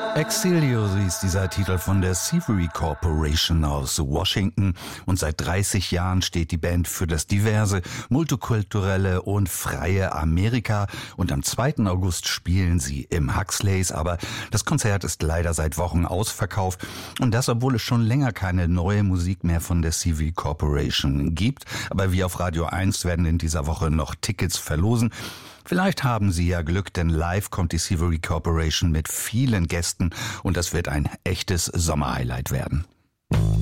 Exilio, so ist dieser Titel von der Severy Corporation aus Washington, und seit 30 Jahren steht die Band für das diverse, multikulturelle und freie Amerika, und am 2. August spielen sie im Huxleys, aber das Konzert ist leider seit Wochen ausverkauft, und das, obwohl es schon länger keine neue Musik mehr von der Severy Corporation gibt. Aber wir auf Radio 1 werden in dieser Woche noch Tickets verlosen. Vielleicht haben Sie ja Glück, denn live kommt die Severy Corporation mit vielen Gästen, und das wird ein echtes Sommerhighlight werden.